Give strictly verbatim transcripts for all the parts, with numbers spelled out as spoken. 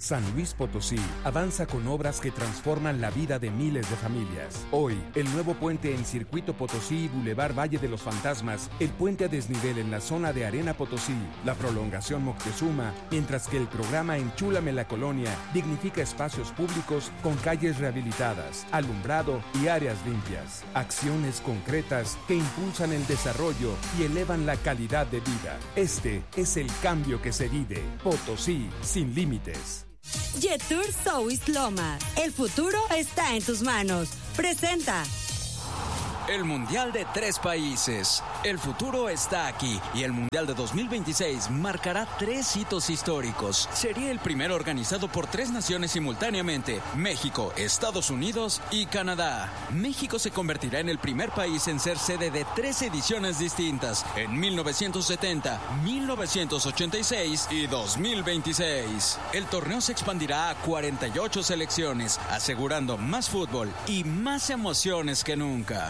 San Luis Potosí avanza con obras que transforman la vida de miles de familias. Hoy, el nuevo puente en Circuito Potosí y Boulevard Valle de los Fantasmas, el puente a desnivel en la zona de Arena Potosí, la prolongación Moctezuma, mientras que el programa Enchúlame la Colonia dignifica espacios públicos con calles rehabilitadas, alumbrado y áreas limpias. Acciones concretas que impulsan el desarrollo y elevan la calidad de vida. Este es el cambio que se vive. Potosí, sin límites. Jetour South Lomas. El futuro está en tus manos. Presenta. El Mundial de tres países. El futuro está aquí y el Mundial de dos mil veintiséis marcará tres hitos históricos. Sería el primero organizado por tres naciones simultáneamente: México, Estados Unidos y Canadá. México se convertirá en el primer país en ser sede de tres ediciones distintas en mil novecientos setenta, mil novecientos ochenta y seis y dos mil veintiséis. El torneo se expandirá a cuarenta y ocho selecciones, asegurando más fútbol y más emociones que nunca.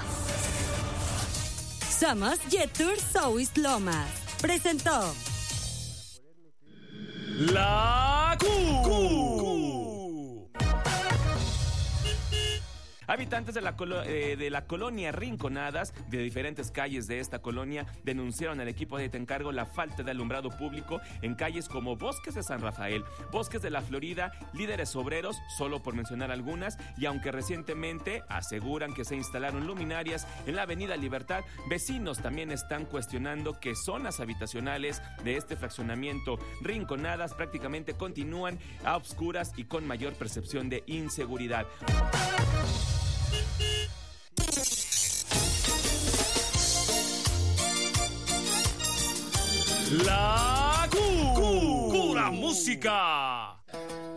Somos Jetour South Lomas. Presentó La Q. Habitantes de la, colo- eh, de la colonia Rinconadas, de diferentes calles de esta colonia, denunciaron al equipo de Te Encargo la falta de alumbrado público en calles como Bosques de San Rafael, Bosques de la Florida, Líderes Obreros, solo por mencionar algunas, y aunque recientemente aseguran que se instalaron luminarias en la Avenida Libertad, vecinos también están cuestionando que zonas habitacionales de este fraccionamiento Rinconadas prácticamente continúan a oscuras y con mayor percepción de inseguridad. La Q. Q. Pura música.